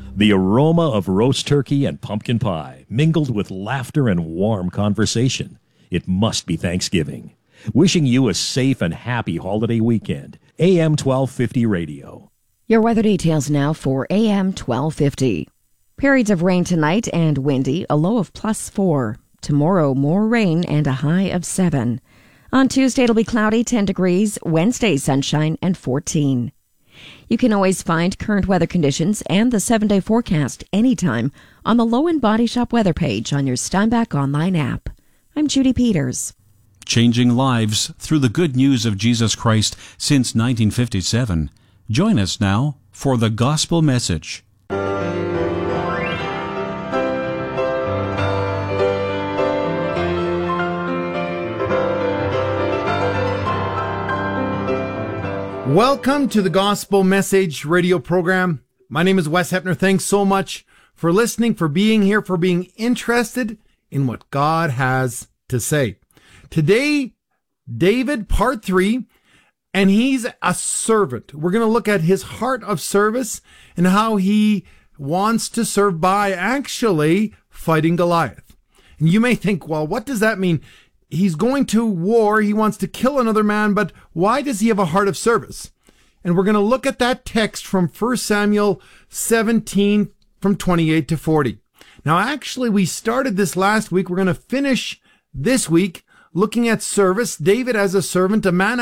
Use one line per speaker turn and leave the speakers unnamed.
The aroma of roast turkey and pumpkin pie, mingled with laughter and warm conversation. It must be Thanksgiving. Wishing you a safe and happy holiday weekend. AM 1250 Radio.
Your weather details now for AM 1250. Periods of rain tonight and windy, a low of +4. Tomorrow, more rain and a high of 7. On Tuesday, it'll be cloudy, 10 degrees. Wednesday, sunshine and 14. You can always find current weather conditions and the 7-day forecast anytime on the Low End Body Shop weather page on your Steinbach online app. I'm Judy Peters.
Changing lives through the good news of Jesus Christ since 1957. Join us now for the Gospel Message.
Welcome to the Gospel Message radio program. My name is Wes Hepner. Thanks so much for listening, for being here, for being interested in what God has to say. Today, David, part 3, and he's a servant. We're going to look at his heart of service and how he wants to serve by actually fighting Goliath. And you may think, well, what does that mean? He's going to war, he wants to kill another man, but why does he have a heart of service? And we're going to look at that text from 1 Samuel 17 from 28 to 40. Now, actually, we started this last week. We're going to finish this week looking at service. David as a servant, a man